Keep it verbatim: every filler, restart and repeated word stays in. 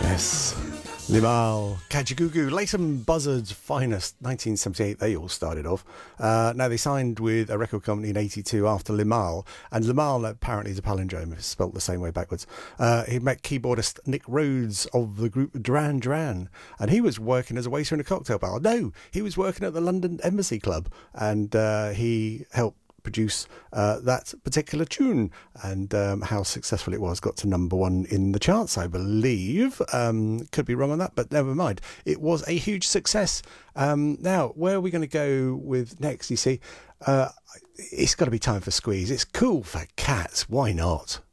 Yes. Limahl, Kajagoogoo, Leighton Buzzard's finest, nineteen seventy-eight, they all started off. Uh, now, they signed with a record company in eighty-two after Limahl, and Limahl apparently is a palindrome, it's spelt the same way backwards. Uh, he met keyboardist Nick Rhodes of the group Duran Duran, and he was working as a waiter in a cocktail bar. No, he was working at the London Embassy Club, and uh, he helped produce uh, that particular tune, and um, how successful it was. Got to number one in the charts, I believe. Um, could be wrong on that, but never mind. It was a huge success. Um, now, where are we going to go with next? You see, uh, it's got to be time for Squeeze. It's Cool for Cats. Why not?